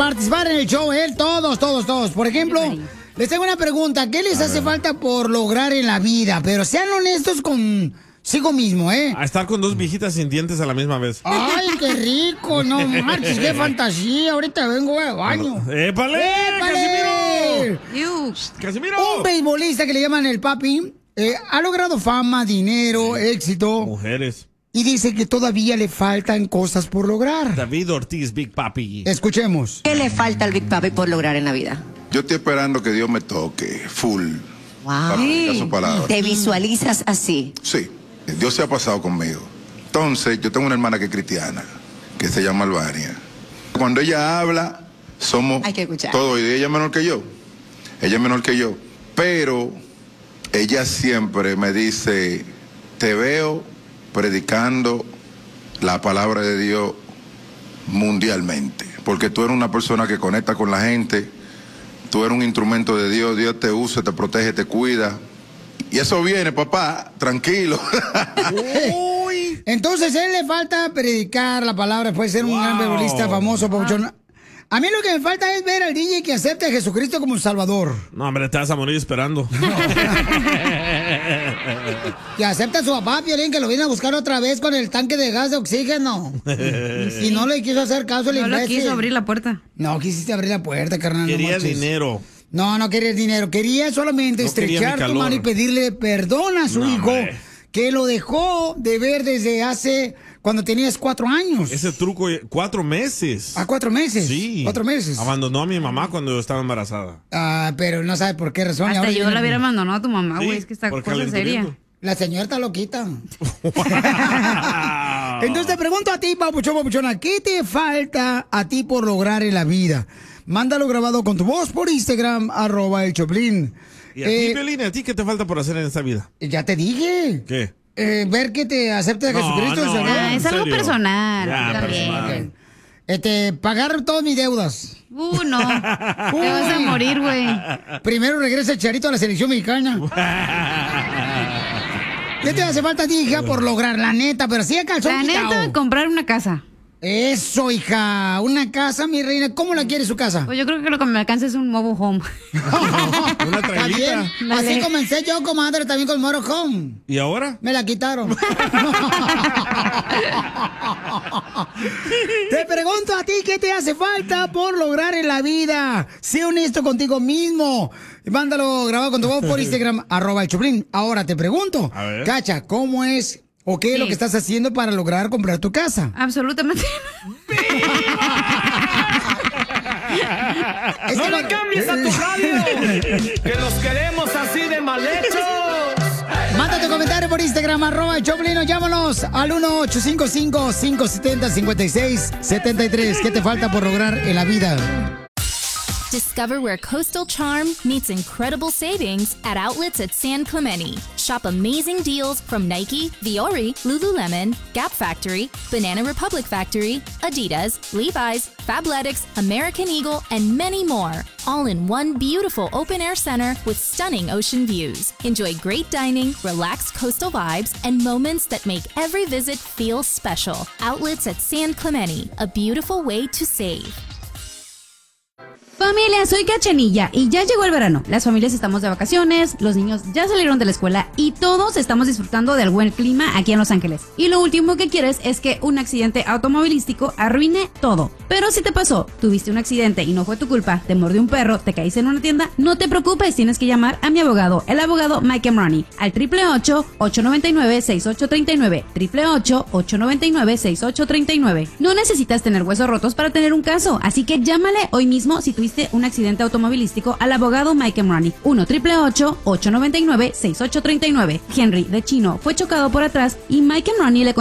participar en el show, todos. Por ejemplo, les tengo una pregunta. ¿Qué les hace falta por lograr en la vida? Pero sean honestos consigo mismo, ¿eh? A estar con dos viejitas sin dientes a la misma vez. ¡Ay, qué rico! No marches, qué fantasía. Ahorita vengo al baño. ¡Épale! ¡Casimiro! ¡Casimiro! Un beisbolista que le llaman el papi ha logrado fama, dinero, éxito. Mujeres. Y dice que todavía le faltan cosas por lograr. David Ortiz, Big Papi. Escuchemos. ¿Qué le falta al Big Papi por lograr en la vida? Yo estoy esperando que Dios me toque full. Wow. Para su palabra. ¿Te visualizas así? Sí, Dios se ha pasado conmigo. Entonces, yo tengo una hermana que es cristiana, que se llama Albania. Cuando ella habla, somos todos, y ella es menor que yo. Ella es menor que yo. Pero ella siempre me dice, te veo predicando la palabra de Dios mundialmente, porque tú eres una persona que conecta con la gente, tú eres un instrumento de Dios, Dios te usa, te protege, te cuida, y eso viene, papá, tranquilo. Uy. Entonces, a él le falta predicar la palabra, puede ser un gran beisbolista famoso, papuchón. A mí lo que me falta es ver al DJ que acepte a Jesucristo como Salvador. No, hombre, te vas a morir esperando. Que acepta a su papá, Piolín, que lo viene a buscar otra vez con el tanque de gas de oxígeno. Y no le quiso hacer caso al imbécil. No le quiso abrir la puerta. No quisiste abrir la puerta, carnal. Quería dinero. No quería dinero. Quería solamente estrechar tu mano y pedirle perdón a su hijo, que lo dejó de ver desde hace... Cuando tenías 4 años. Ese truco, 4 meses. ¿A 4 meses? Sí. 4 meses. Abandonó a mi mamá cuando yo estaba embarazada. Pero no sabe por qué razón. Hasta yo la hubiera abandonado a tu mamá, güey. Sí, es que esta por cosa seria. La señora está loquita. Entonces te pregunto a ti, papuchona, ¿qué te falta a ti por lograr en la vida? Mándalo grabado con tu voz por Instagram, @el Choplin. ¿Y a ti, Piolín, a ti qué te falta por hacer en esta vida? Ya te dije. ¿Qué? Ver que te acepte a Jesucristo. Es algo personal. Ya, personal. Pagar todas mis deudas. No. Te vas a morir, güey. Primero regresa el Charito a la selección mexicana. ¿Qué te hace falta a ti, hija, por lograr? La neta, pero sí a calzón La quitao. neta, comprar una casa. Eso, hija. Una casa, mi reina. ¿Cómo la quiere su casa? Pues yo creo que lo que me alcanza es un mobile home. Una trailita. Así comencé yo, comadre, también con mobile home. ¿Y ahora? Me la quitaron. Te pregunto a ti, ¿qué te hace falta por lograr en la vida? Sé honesto contigo mismo. Mándalo grabado con tu voz por Instagram, @el Choplin. Ahora te pregunto, Cacha, ¿cómo es o qué es lo que estás haciendo para lograr comprar tu casa? Absolutamente. ¡No le cambies a tu radio! ¡Que los queremos así de mal hechos! Manda tu comentario por Instagram, @el Choplin, o llámanos al 1-855-570-5673. ¿Qué te falta por lograr en la vida? Discover where coastal charm meets incredible savings at outlets at San Clemente. Shop amazing deals from Nike, Viore, Lululemon, Gap Factory, Banana Republic Factory, Adidas, Levi's, Fabletics, American Eagle, and many more. All in one beautiful open-air center with stunning ocean views. Enjoy great dining, relaxed coastal vibes, and moments that make every visit feel special. Outlets at San Clemente, a beautiful way to save. Familia, soy Cachanilla y ya llegó el verano. Las familias estamos de vacaciones, los niños ya salieron de la escuela y todos estamos disfrutando del buen clima aquí en Los Ángeles. Y lo último que quieres es que un accidente automovilístico arruine todo. Pero si te pasó, tuviste un accidente y no fue tu culpa, te mordió un perro, te caíste en una tienda, no te preocupes, tienes que llamar a mi abogado, el abogado Mike Emrani, al 888-899-6839, 888-899-6839. No necesitas tener huesos rotos para tener un caso, así que llámale hoy mismo si tuviste un accidente automovilístico al abogado Mike Emrani, 1-888-899-6839. Henry de Chino fue chocado por atrás y Mike Emrani le